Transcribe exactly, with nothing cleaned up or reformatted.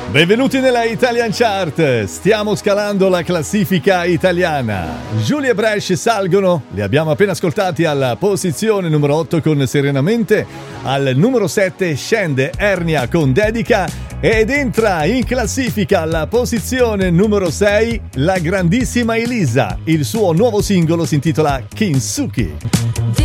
Benvenuti nella Italian Chart, stiamo scalando la classifica italiana. Giulia e Brescia salgono, li abbiamo appena ascoltati alla posizione numero otto con Serenamente, al numero sette scende Ernia con Dedica ed entra in classifica alla posizione numero sei la grandissima Elisa, il suo nuovo singolo si intitola Kinsuki.